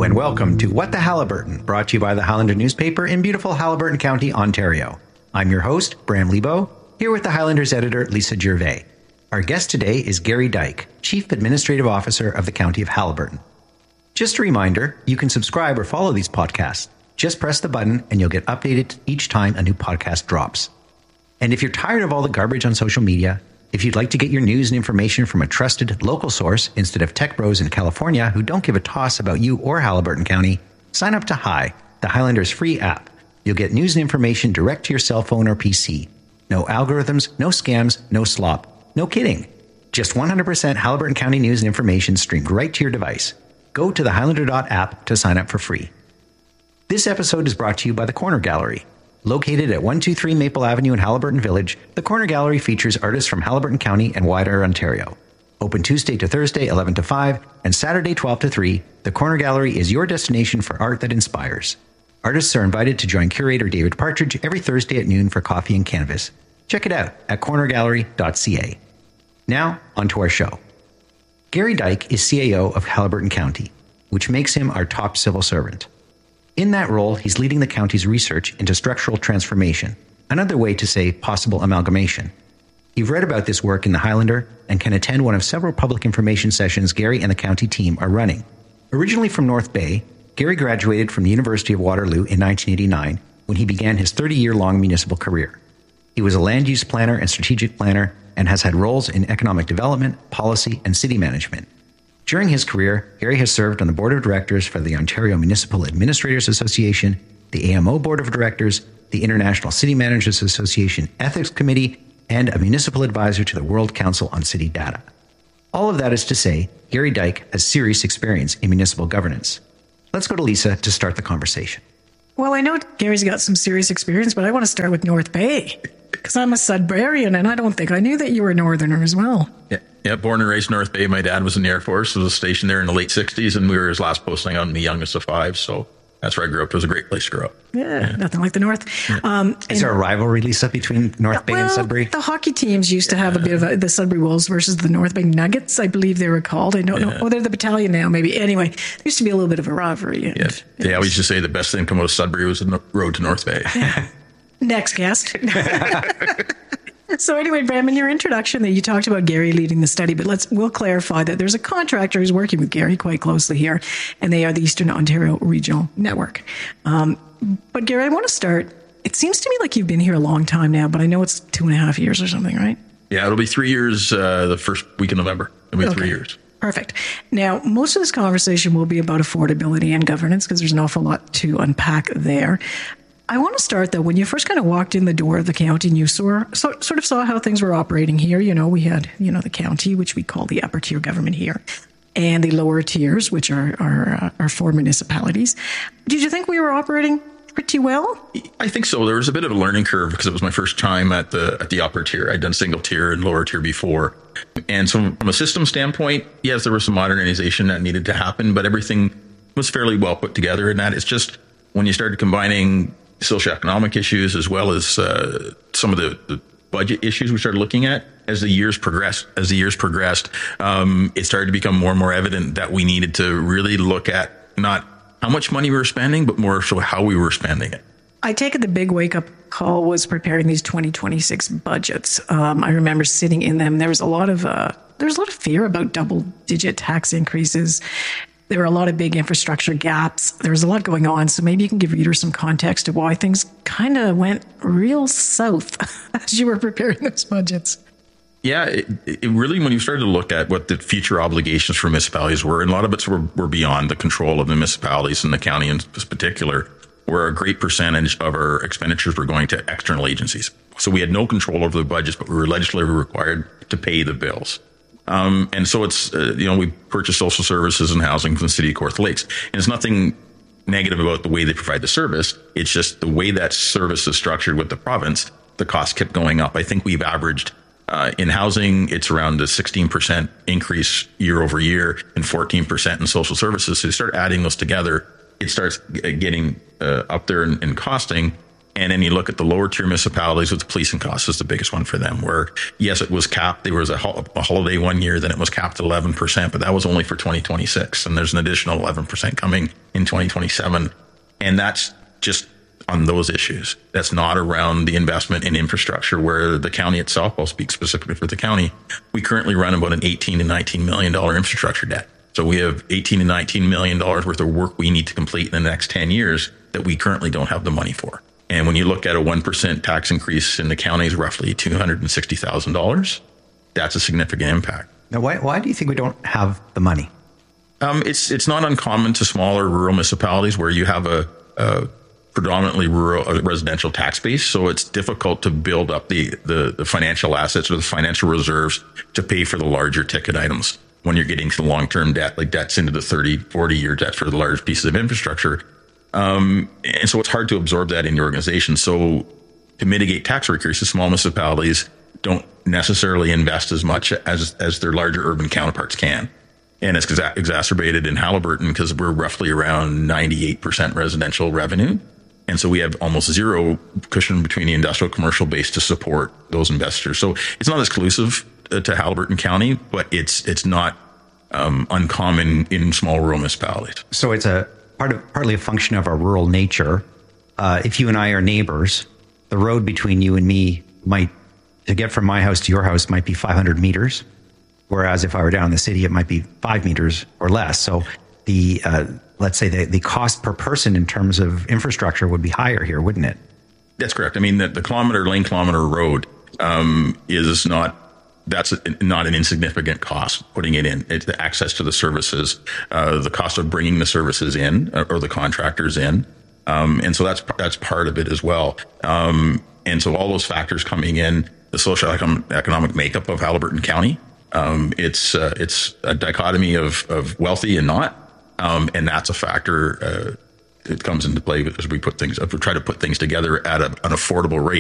and welcome to What the Haliburton, brought to you by the Highlander newspaper in beautiful Haliburton County, Ontario. I'm your host, Bram Lebo, here with the Highlanders editor, Lisa Gervais. Our guest today is Gary Dyke, Chief Administrative Officer of the County of Haliburton. Just a reminder, you can subscribe or follow these podcasts. Just press the button and you'll get updated each time a new podcast drops. And if you're tired of all the garbage on social media, if you'd like to get your news and information from a trusted local source instead of tech bros in California who don't give a toss about you or Haliburton County, sign up to Hi, the Highlanders free app. You'll get news and information direct to your cell phone or PC. No algorithms, no scams, no slop. No kidding. Just 100% Haliburton County news and information streamed right to your device. Go to the Highlander.app to sign up for free. This episode is brought to you by the Corner Gallery. Located at 123 Maple Avenue in Haliburton Village, the Corner Gallery features artists from Haliburton County and wider Ontario. Open Tuesday to Thursday, 11 to 5, and Saturday, 12 to 3, the Corner Gallery is your destination for art that inspires. Artists are invited to join curator David Partridge every Thursday at noon for coffee and canvas. Check it out at cornergallery.ca. Now, on to our show. Gary Dyke is CAO of Haliburton County, which makes him our top civil servant. In that role, he's leading the county's research into structural transformation, another way to say possible amalgamation. You've read about this work in the Highlander and can attend one of several public information sessions Gary and the county team are running. Originally from North Bay, Gary graduated from the University of Waterloo in 1989 when he began his 30-year-long municipal career. He was a land use planner and strategic planner and has had roles in economic development, policy, and city management. During his career, Gary has served on the board of directors for the Ontario Municipal Administrators Association, the AMO Board of Directors, the International City Managers Association Ethics Committee, and a municipal advisor to the World Council on City Data. All of that is to say, Gary Dyke has serious experience in municipal governance. Let's go to Lisa to start the conversation. Well, I know Gary's got some serious experience, but I want to start with North Bay, because I'm a Sudburyan, and I don't think I knew that you were a Northerner as well. Yeah, born and raised North Bay. My dad was in the Air Force, was stationed there in the late 60s, and we were his last posting on the youngest of five, so that's where I grew up. It was a great place to grow up. Yeah. Nothing like the North. Yeah. Is there a rivalry, Lisa, between North Bay and Sudbury? The hockey teams used to have a bit of the Sudbury Wolves versus the North Bay Nuggets, I believe they were called. I don't know. Oh, they're the battalion now, maybe. Anyway, there used to be a little bit of a rivalry. They always used to say the best thing to come out of Sudbury was the road to North Bay. Next guest. So anyway, Bram, in your introduction that you talked about Gary leading the study, but we'll clarify that there's a contractor who's working with Gary quite closely here, and they are the Eastern Ontario Regional Network. But Gary, I want to start. It seems to me like you've been here a long time now, but I know it's 2.5 years or something, right? Yeah, it'll be 3 years the first week in November. It'll be 3 years. Perfect. Now, most of this conversation will be about affordability and governance because there's an awful lot to unpack there. I want to start, though, when you first kind of walked in the door of the county and you sort of saw how things were operating here. You know, we had, the county, which we call the upper tier government here, and the lower tiers, which are four municipalities. Did you think we were operating pretty well? I think so. There was a bit of a learning curve because it was my first time at the upper tier. I'd done single tier and lower tier before. And so from a system standpoint, yes, there was some modernization that needed to happen, but everything was fairly well put together. And that is just when you started combining socioeconomic issues as well as some of the budget issues we started looking at as the years progressed. It started to become more and more evident that we needed to really look at not how much money we were spending, but more so how we were spending it. I take it the big wake-up call was preparing these 2026 budgets. I remember sitting in them. There was a lot of fear about double-digit tax increases. There were a lot of big infrastructure gaps. There was a lot going on. So maybe you can give readers some context to why things kind of went real south as you were preparing those budgets. Yeah, it really, when you started to look at what the future obligations for municipalities were, and a lot of it were beyond the control of the municipalities and the county in particular, where a great percentage of our expenditures were going to external agencies. So we had no control over the budgets, but we were legislatively required to pay the bills. And so it's, we purchase social services and housing from the city of Kawartha Lakes. And it's nothing negative about the way they provide the service. It's just the way that service is structured with the province, the cost kept going up. I think we've averaged in housing, it's around a 16% increase year over year and 14% in social services. So you start adding those together, it starts getting up there and costing. And then you look at the lower tier municipalities with the policing costs is the biggest one for them, where yes, it was capped. There was a holiday one year, then it was capped at 11%, but that was only for 2026. And there's an additional 11% coming in 2027. And that's just on those issues. That's not around the investment in infrastructure, where the county itself, I'll speak specifically for the county, we currently run about an $18 to $19 million infrastructure debt. So we have $18 to $19 million worth of work we need to complete in the next 10 years that we currently don't have the money for. And when you look at a 1% tax increase in the county is roughly $260,000, that's a significant impact. Now, why do you think we don't have the money? It's not uncommon to smaller rural municipalities where you have a predominantly rural residential tax base. So it's difficult to build up the financial assets or the financial reserves to pay for the larger ticket items when you're getting to long-term debt, like debts into the 30, 40-year debt for the large pieces of infrastructure. And so it's hard to absorb that in your organization. So to mitigate tax increases, small municipalities don't necessarily invest as much as their larger urban counterparts can. And it's exacerbated in Haliburton because we're roughly around 98% residential revenue. And so we have almost zero cushion between the industrial commercial base to support those investors. So it's not exclusive to Haliburton County, but it's not uncommon in small rural municipalities. So it's partly a function of our rural nature. If you and I are neighbors, the road between you and me to get from my house to your house might be 500 meters. Whereas if I were down in the city, it might be 5 meters or less. So let's say the cost per person in terms of infrastructure would be higher here, wouldn't it? That's correct. I mean, the lane kilometer road that's not an insignificant cost putting it in. It's the access to the services, the cost of bringing the services in or the contractors in. And so that's part of it as well. And so all those factors coming in, the social economic makeup of Haliburton County, it's a dichotomy of wealthy and not. And that's a factor, it comes into play as we try to put things together at an affordable rate.